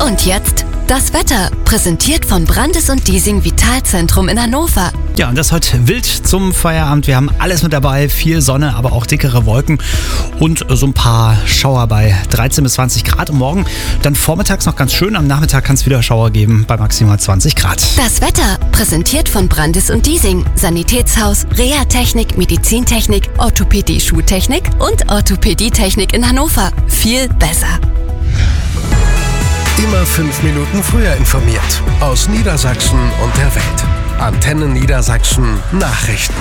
Und jetzt das Wetter, präsentiert von Brandes & Diesing Vitalzentrum in Hannover. Ja, und das heute wild zum Feierabend. Wir haben alles mit dabei, viel Sonne, aber auch dickere Wolken und so ein paar Schauer bei 13 bis 20 Grad. Und morgen dann vormittags noch ganz schön. Am Nachmittag kann es wieder Schauer geben bei maximal 20 Grad. Das Wetter, präsentiert von Brandes & Diesing, Sanitätshaus, Reha-Technik, Medizintechnik, Orthopädie, Schuhtechnik und Orthopädietechnik in Hannover. Viel besser. Immer 5 Minuten früher informiert. Aus Niedersachsen und der Welt. Antenne Niedersachsen Nachrichten.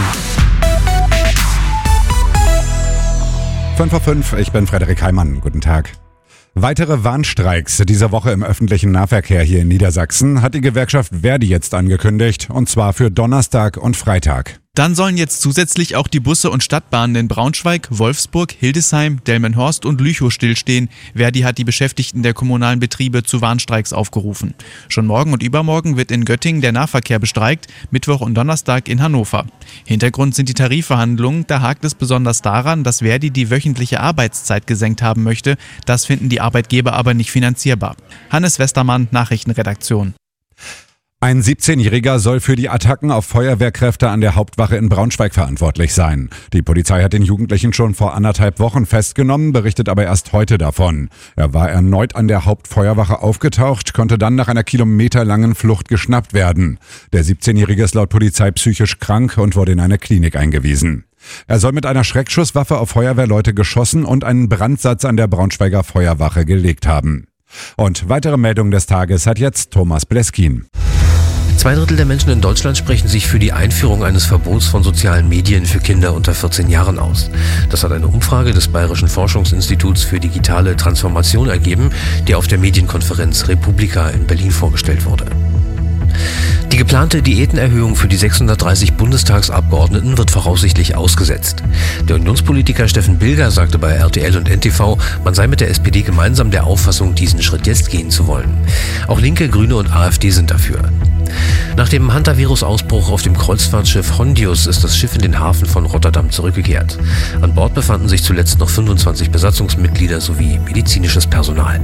5:05 Uhr, ich bin Frederik Heimann. Guten Tag. Weitere Warnstreiks dieser Woche im öffentlichen Nahverkehr hier in Niedersachsen hat die Gewerkschaft Verdi jetzt angekündigt, und zwar für Donnerstag und Freitag. Dann sollen jetzt zusätzlich auch die Busse und Stadtbahnen in Braunschweig, Wolfsburg, Hildesheim, Delmenhorst und Lüchow stillstehen. Verdi hat die Beschäftigten der kommunalen Betriebe zu Warnstreiks aufgerufen. Schon morgen und übermorgen wird in Göttingen der Nahverkehr bestreikt, Mittwoch und Donnerstag in Hannover. Hintergrund sind die Tarifverhandlungen. Da hakt es besonders daran, dass Verdi die wöchentliche Arbeitszeit gesenkt haben möchte. Das finden die Arbeitgeber aber nicht finanzierbar. Hannes Westermann, Nachrichtenredaktion. Ein 17-Jähriger soll für die Attacken auf Feuerwehrkräfte an der Hauptwache in Braunschweig verantwortlich sein. Die Polizei hat den Jugendlichen schon vor 1,5 Wochen festgenommen, berichtet aber erst heute davon. Er war erneut an der Hauptfeuerwache aufgetaucht, konnte dann nach einer kilometerlangen Flucht geschnappt werden. Der 17-Jährige ist laut Polizei psychisch krank und wurde in eine Klinik eingewiesen. Er soll mit einer Schreckschusswaffe auf Feuerwehrleute geschossen und einen Brandsatz an der Braunschweiger Feuerwache gelegt haben. Und weitere Meldungen des Tages hat jetzt Thomas Bleskin. 2/3 der Menschen in Deutschland sprechen sich für die Einführung eines Verbots von sozialen Medien für Kinder unter 14 Jahren aus. Das hat eine Umfrage des Bayerischen Forschungsinstituts für digitale Transformation ergeben, die auf der Medienkonferenz Republika in Berlin vorgestellt wurde. Die geplante Diätenerhöhung für die 630 Bundestagsabgeordneten wird voraussichtlich ausgesetzt. Der Unionspolitiker Steffen Bilger sagte bei RTL und NTV, man sei mit der SPD gemeinsam der Auffassung, diesen Schritt jetzt gehen zu wollen. Auch Linke, Grüne und AfD sind dafür. Nach dem Hantavirus-Ausbruch auf dem Kreuzfahrtschiff Hondius ist das Schiff in den Hafen von Rotterdam zurückgekehrt. An Bord befanden sich zuletzt noch 25 Besatzungsmitglieder sowie medizinisches Personal.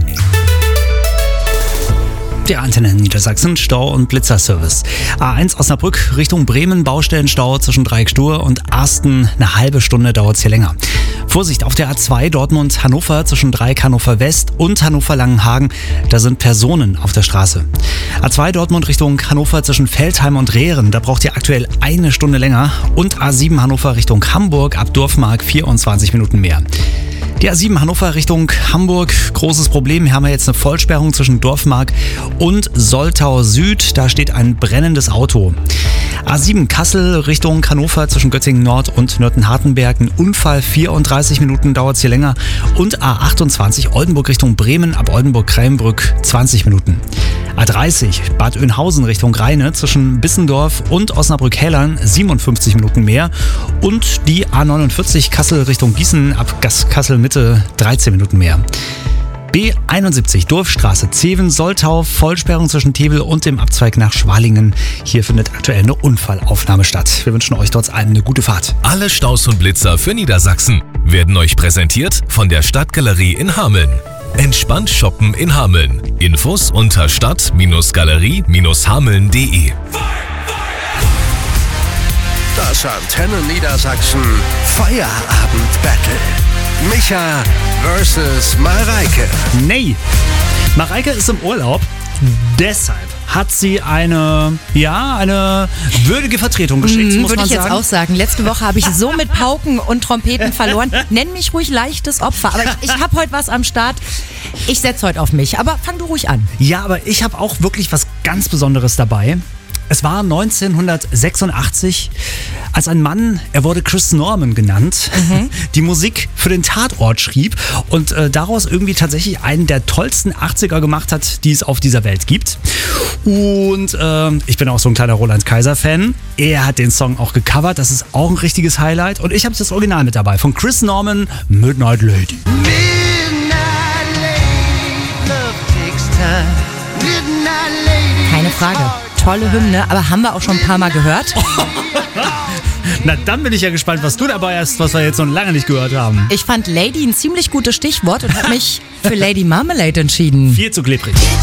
Der Antenne Niedersachsen Stau- und Blitzerservice. A1 Osnabrück Richtung Bremen, Baustellenstau zwischen Dreieckstuhe und Arsten. Eine halbe Stunde dauert es hier länger. Vorsicht auf der A2 Dortmund-Hannover zwischen Dreieck Hannover West und Hannover-Langenhagen. Da sind Personen auf der Straße. A2 Dortmund Richtung Hannover zwischen Veltheim und Rehren. Da braucht ihr aktuell 1 Stunde länger. Und A7 Hannover Richtung Hamburg ab Dorfmark 24 Minuten mehr. Die A7 Hannover Richtung Hamburg, großes Problem. Hier haben wir jetzt eine Vollsperrung zwischen Dorfmark und Soltau Süd. Da steht ein brennendes Auto. A7 Kassel Richtung Hannover zwischen Göttingen Nord und Nörten-Hartenberg. Ein Unfall, 34 Minuten dauert es hier länger. Und A28 Oldenburg Richtung Bremen ab Oldenburg-Krähenbrück 20 Minuten. A30 Bad Oeynhausen Richtung Rheine zwischen Bissendorf und Osnabrück-Hellern 57 Minuten mehr. Und die A49 Kassel Richtung Gießen ab Kassel Mitte 13 Minuten mehr. B71 Dorfstraße Zeven-Soltau, Vollsperrung zwischen Tebel und dem Abzweig nach Schwalingen. Hier findet aktuell eine Unfallaufnahme statt. Wir wünschen euch dort allen eine gute Fahrt. Alle Staus und Blitzer für Niedersachsen werden euch präsentiert von der Stadtgalerie in Hameln. Entspannt shoppen in Hameln. Infos unter stadt-galerie-hameln.de. Das Antenne Niedersachsen Feierabend-Battle. Micha versus Mareike. Nee, Mareike ist im Urlaub. Deshalb hat sie eine würdige Vertretung geschickt, muss würde man ich jetzt sagen. auch sagen. Letzte Woche habe ich so mit Pauken und Trompeten verloren. Nenn mich ruhig leichtes Opfer. Aber ich habe heute was am Start. Ich setze heute auf mich. Aber fang du ruhig an. Ja, aber ich habe auch wirklich was ganz Besonderes dabei. Es war 1986, als ein Mann, er wurde Chris Norman genannt, die Musik für den Tatort schrieb und daraus irgendwie tatsächlich einen der tollsten 80er gemacht hat, die es auf dieser Welt gibt. Und ich bin auch so ein kleiner Roland Kaiser-Fan. Er hat den Song auch gecovert, das ist auch ein richtiges Highlight. Und ich habe das Original mit dabei, von Chris Norman, Midnight Lady. Keine Frage. Tolle Hymne, aber haben wir auch schon ein paar Mal gehört. Na, dann bin ich ja gespannt, was du dabei hast, was wir jetzt noch lange nicht gehört haben. Ich fand Lady ein ziemlich gutes Stichwort und habe mich für Lady Marmalade entschieden. Viel zu klebrig.